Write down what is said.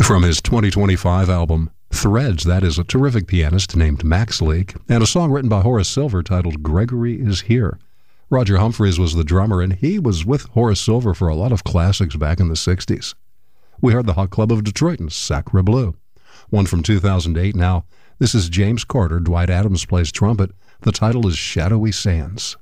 From his 2025 album, Threads, that is a terrific pianist named Max Leake, and a song written by Horace Silver titled Gregory is Here. Roger Humphreys was the drummer, and he was with Horace Silver for a lot of classics back in the 60s. We heard the Hot Club of Detroit and Sacre Bleu. One from 2008 now. This is James Carter. Dwight Adams plays trumpet. The title is Shadowy Sands.